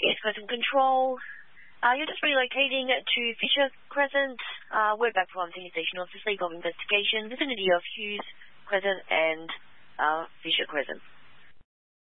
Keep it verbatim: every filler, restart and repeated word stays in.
Yes, Crescent Control. Uh, you're just relocating to Fisher Crescent. Uh, we're back from Sydney Station Office, League of Investigation, vicinity of Hughes Crescent and uh, Fisher Crescent.